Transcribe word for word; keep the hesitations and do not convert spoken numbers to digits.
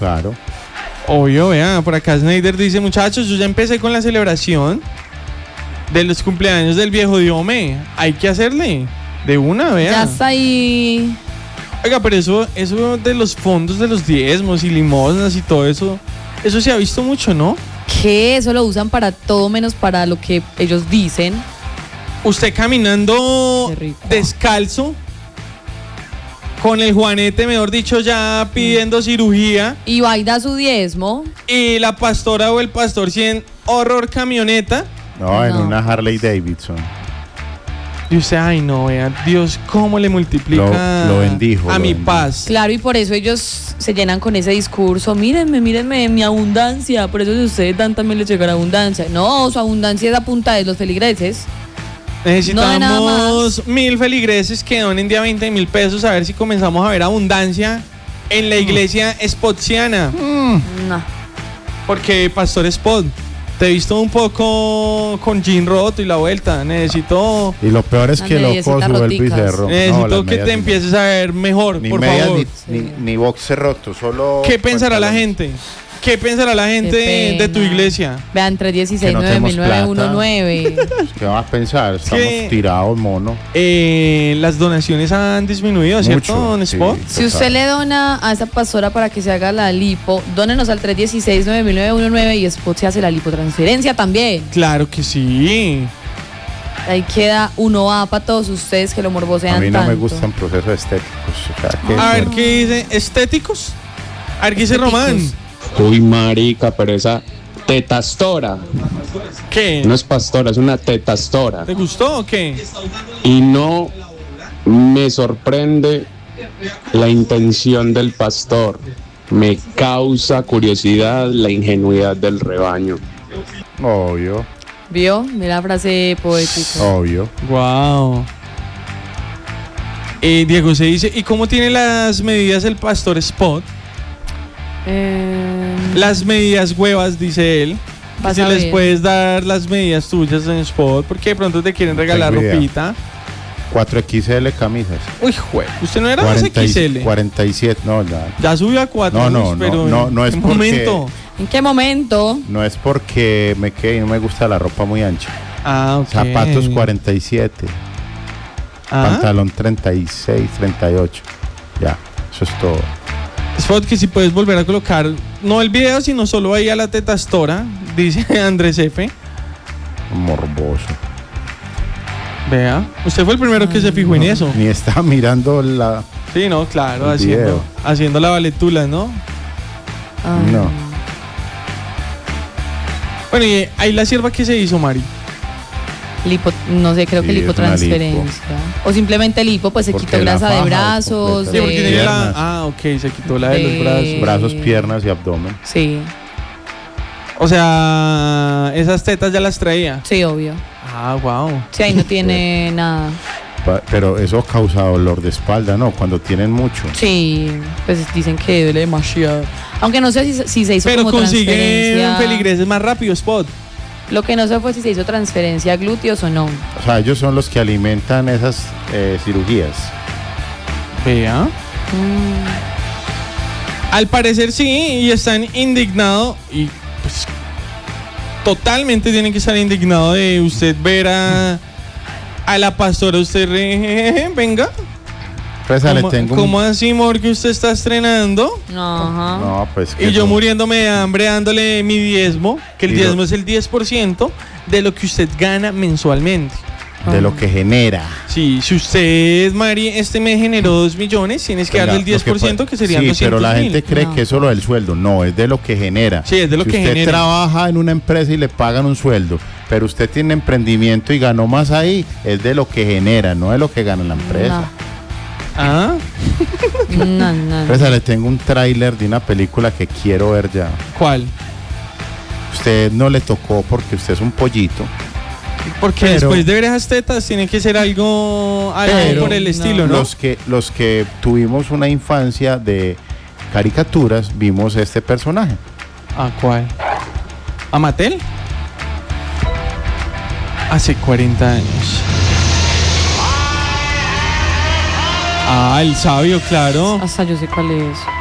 claro. Obvio, vea, por acá Snyder dice, muchachos, yo ya empecé con la celebración de los cumpleaños del viejo Diome. Hay que hacerle de una, vea. Ya está ahí. Oiga, pero eso, eso de los fondos de los diezmos y limosnas y todo eso, eso se ha visto mucho, ¿no? ¿Qué? Eso lo usan para todo menos para lo que ellos dicen. Usted caminando descalzo, con el juanete, mejor dicho, ya pidiendo cirugía. Y va y da su diezmo. Y la pastora o el pastor cien horror camioneta. No, no, en una Harley Davidson. Y usted, ay no, vea, Dios cómo le multiplica lo, lo bendijo, a lo mi bendijo. paz. Claro, y por eso ellos se llenan con ese discurso. Mírenme, mírenme, mi abundancia. Por eso si ustedes dan también les llegará abundancia. No, su abundancia es a punta de los feligreses. Necesitamos no mil feligreses que donen día veinte mil pesos a ver si comenzamos a ver abundancia en la iglesia mm. spotsiana. Mm. No. Porque Pastor Spot, te he visto un poco con jean roto y la vuelta. Necesito. Y lo peor es que loco sube el picerro. Necesito no, que te empieces a ver mejor, ni por medias, favor. Ni, sí. ni, ni boxer roto, solo. ¿Qué pensará la gente? ¿Qué pensará la gente de tu iglesia? Vean, tres uno seis, nueve mil nueve uno nueve. ¿Qué vas a pensar? Estamos ¿Qué? tirados, mono. Eh, las donaciones han disminuido, Mucho, ¿cierto, Don Spot? Sí, si usted le dona a esa pastora para que se haga la lipo, dónenos al tres uno seis, nueve mil nueve uno nueve y Spot se hace la lipotransferencia también. Claro que sí. Ahí queda uno A para todos ustedes que lo morbosean tanto. A mí no tanto. me gustan procesos estéticos. O sea, ¿qué a ver, ¿qué dice? ¿Estéticos? A ver, ¿qué dice Román? Uy, marica, pero esa tetastora. ¿Qué? No es pastora, es una tetastora. ¿Te gustó o qué? Y no me sorprende la intención del pastor. Me causa curiosidad la ingenuidad del rebaño. Obvio. ¿Vio? Mira la frase poética. Obvio. Wow. Eh, Diego se dice, ¿y cómo tiene las medidas el pastor Spot? Eh, las medidas huevas, dice él. Si les puedes dar las medidas tuyas en Spot, porque de pronto te quieren regalar ropita. cuatro equis ele camisas. Uy, jue, usted no era cuarenta, dos equis ele. cuarenta y siete, no, ya. Ya subió a cuatro. No, no, pero no, no, no es ¿en porque, momento? ¿En qué momento? No es porque me quede y no me gusta la ropa muy ancha. Ah, ok. Zapatos cuarenta y siete. Ah. Pantalón treinta y seis, treinta y ocho. Ya, eso es todo. Spot, que si puedes volver a colocar, no el video, sino solo ahí a la tetastora, dice Andrés F. Morboso. Vea, usted fue el primero que se fijó en eso. Ni estaba mirando la... Sí, no, claro, haciendo, haciendo la valetula, ¿no? Ay. No. Bueno, y ahí la sierva que se hizo, Mari. Lipo, no sé, creo sí, que lipotransferencia. Lipo. O simplemente lipo, pues se porque quitó grasa de brazos. Sí, porque de la, ah, ok, se quitó la de, de los brazos. Brazos, piernas y abdomen. Sí. O sea, esas tetas ya las traía. Sí, obvio. Ah, wow. Sí, ahí no tiene nada. Pero eso causa dolor de espalda, ¿no? Cuando tienen mucho. Sí, pues dicen que duele demasiado. Aunque no sé si, si se hizo pero como transferencia. Pero consiguen feligreses más rápido, Spot. Lo que no sé fue si se hizo transferencia a glúteos o no. O sea, ellos son los que alimentan esas eh, cirugías. Vea. Mm. Al parecer sí, y están indignados. Y pues totalmente tienen que estar indignados de usted ver a, a la pastora. Usted re, venga. Pues ¿Cómo, le tengo ¿cómo un... así, amor, que usted está estrenando? Ajá. No, pues y yo no. muriéndome de hambre dándole mi diezmo, que el y diezmo lo... es el diez por ciento de lo que usted gana mensualmente. De lo que genera. Sí, si usted, Mari, este mes generó dos millones, tienes que Venga, darle el diez por ciento, que, que serían sí, doscientos pero la mil. gente cree no. que es solo del sueldo. No, es de lo que genera. Sí, es de lo si que usted genera. trabaja en una empresa y le pagan un sueldo, pero usted tiene emprendimiento y ganó más ahí, es de lo que genera, no de lo que gana la empresa. No. ¿Ah? No, no. Pues le tengo un tráiler de una película que quiero ver ya. ¿Cuál? Usted no le tocó porque usted es un pollito. Porque pero, después de ver esas tetas tiene que ser algo, algo pero, por el estilo, ¿no? Los que, los que tuvimos una infancia de caricaturas vimos este personaje. ¿A cuál? ¿A Mattel? Hace cuarenta años. Ah, el sabio, claro. Hasta yo sé cuál es.